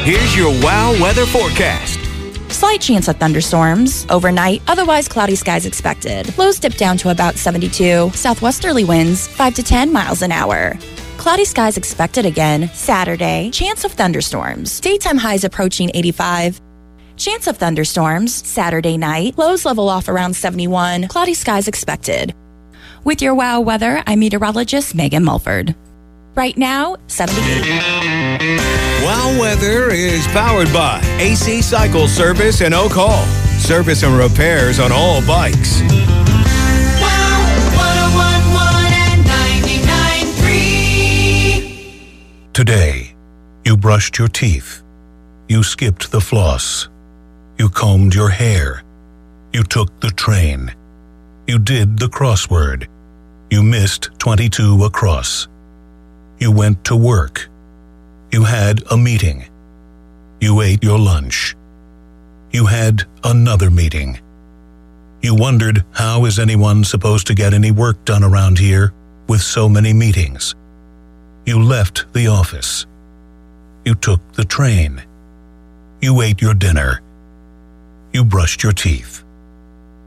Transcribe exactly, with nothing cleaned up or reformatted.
Here's your WOW weather forecast. Slight chance of thunderstorms overnight, otherwise cloudy skies expected. Lows dip down to about seventy-two. Southwesterly winds five to ten miles an hour. Cloudy skies expected again Saturday. Chance of thunderstorms. Daytime highs approaching eighty-five. Chance of thunderstorms Saturday night. Lows level off around seventy-one. Cloudy skies expected. With your WOW weather, I'm meteorologist Megan Mulford. Right now, seventy-eight. WOW weather is powered by A C Cycle Service and Oak Hall. Service and repairs on all bikes. WOW one oh one one and ninety-nine point three. Today, you brushed your teeth. You skipped the floss. You combed your hair. You took the train. You did the crossword. You missed twenty-two across. You went to work. You had a meeting. You ate your lunch. You had another meeting. You wondered, how is anyone supposed to get any work done around here with so many meetings? You left the office. You took the train. You ate your dinner. You brushed your teeth.